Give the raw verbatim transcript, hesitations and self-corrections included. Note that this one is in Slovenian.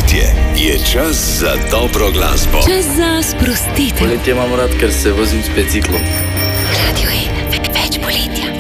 poletje je čas za dobro glasbo. Čas za sprostitev. Poletje imam rad, ker se vozim s biciklom. Radio je več poletja.